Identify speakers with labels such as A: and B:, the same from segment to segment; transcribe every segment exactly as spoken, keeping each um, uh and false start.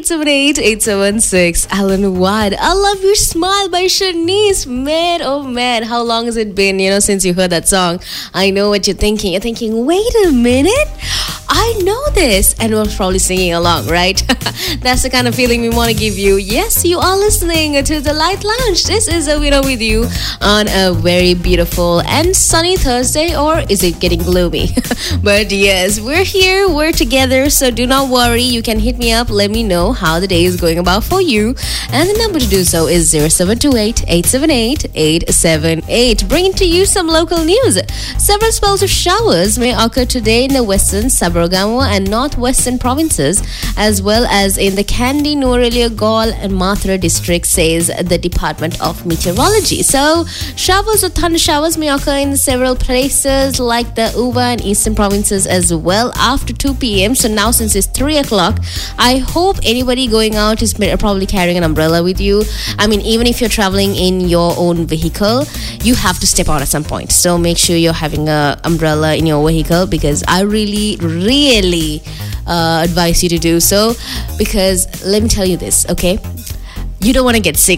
A: eight seven eight, eight seven six. Alan White, I Love Your Smile by Shanice. Man, oh man, how long has it been, you know, since you heard that song? I know what you're thinking. You're thinking, wait a minute, I know this. And we're probably singing along, right? That's the kind of feeling we want to give you. Yes, you are listening to The Light Lounge. This is Avina with you on a very beautiful and sunny Thursday, or is it getting gloomy? But yes, we're here, we're together, so do not worry. You can hit me up, let me know how the day is going about for you. And the number to do so is zero seven two eight, eight seven eight, eight seven eight. Bringing to you some local news. Several spells of showers may occur today in the western, Sabaragamuwa and northwestern provinces, as well as in the Kandy, Nuwara Eliya, and Mathura districts, says the Department of Meteorology. So, showers or thunder showers may occur in several places like the Uba and eastern provinces as well after two p.m. So now since it's three o'clock, I hope anybody going out is probably carrying an umbrella with you. I mean, even if you're traveling in your own vehicle, you have to step out at some point. So make sure you're having an umbrella in your vehicle, because I really, really uh, advise you to do so. Because let me tell you this, okay? You don't want to get sick.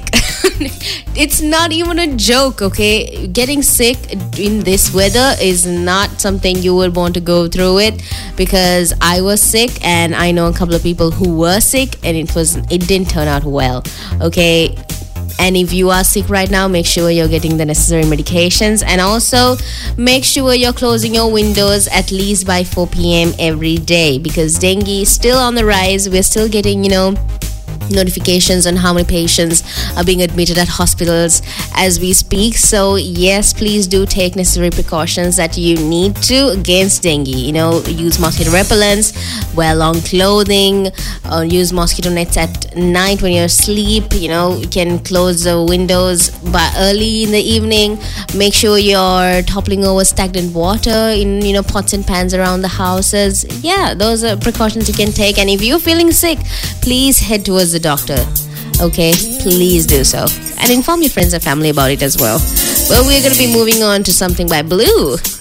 A: It's not even a joke, okay? Getting sick in this weather is not something you would want to go through it, because I was sick and I know a couple of people who were sick and it was it didn't turn out well, okay? And if you are sick right now, make sure you're getting the necessary medications, and also make sure you're closing your windows at least by four p.m. every day, because dengue is still on the rise. We're still getting, you know, notifications on how many patients are being admitted at hospitals as we speak. So yes, please do take necessary precautions that you need to against dengue. You know, use mosquito repellents, wear long clothing, uh, use mosquito nets at night when you're asleep. You know, you can close the windows but early in the evening. Make sure you're toppling over stagnant water in, you know, pots and pans around the houses. Yeah, those are precautions you can take. And if you're feeling sick, please head towards the doctor, okay? Please do so, and inform your friends and family about it as well. But we're going to be moving on to something by Blue.